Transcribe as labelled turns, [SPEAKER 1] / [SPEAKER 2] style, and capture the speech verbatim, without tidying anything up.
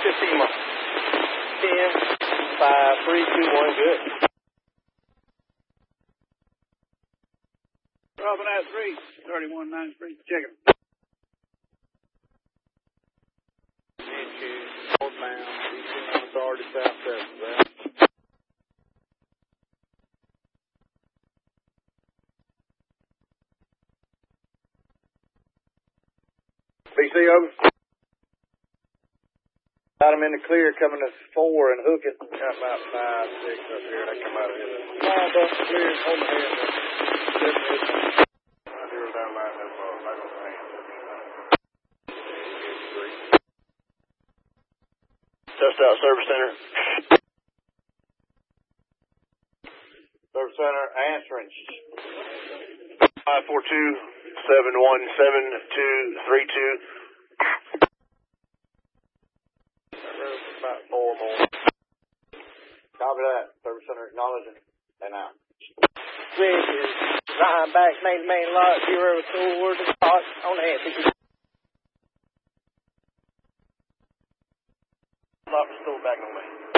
[SPEAKER 1] fifteen miles.
[SPEAKER 2] ten, five, three, two, one, good.
[SPEAKER 3] Robin at three, thirty-one ninety-three, check it.
[SPEAKER 1] Inches, northbound, eastbound authority, southwest, right?
[SPEAKER 4] B C over. Got them in the clear coming to four and hook it. Got about five, six up here. They come out of here.
[SPEAKER 2] Five up clear on the hand.
[SPEAKER 4] Zero down line, no ball. Right on the hand.
[SPEAKER 2] Touchdown Service Center.
[SPEAKER 4] Service Center answering.
[SPEAKER 2] five four two, seven one seven, two three two.
[SPEAKER 4] About four more. Copy that. Service Center acknowledging. And out.
[SPEAKER 2] Rig is line back, main main lot, zero toward the spot on the hand. Lot was still back on me.